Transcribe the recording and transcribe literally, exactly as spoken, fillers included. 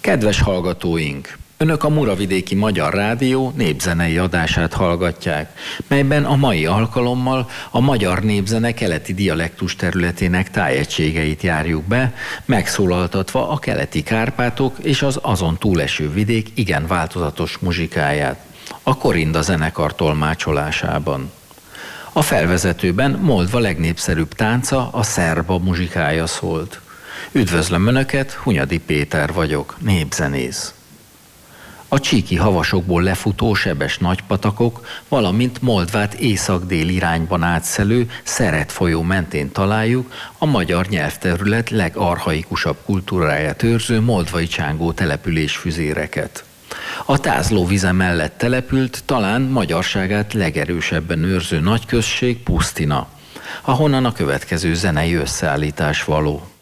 Kedves hallgatóink! Önök a Muravidéki Magyar Rádió népzenei adását hallgatják, melyben a mai alkalommal a magyar népzene keleti dialektus területének tájegységeit járjuk be, megszólaltatva a keleti Kárpátok és az azon túleső vidék igen változatos muzsikáját, a Korinda zenekar tolmácsolásában. A felvezetőben Moldva legnépszerűbb tánca, a szerba muzsikája szólt. Üdvözlöm Önöket, Hunyadi Péter vagyok, népzenész. A csíki havasokból lefutó sebes nagypatakok, valamint Moldvát észak-dél irányban átszelő Szeret folyó mentén találjuk a magyar nyelvterület legarchaikusabb kultúráját őrző moldvai csángó településfüzéreket. A Tázlóvize mellett települt, talán magyarságát legerősebben őrző nagyközség Pusztina, ahonnan a következő zenei összeállítás való.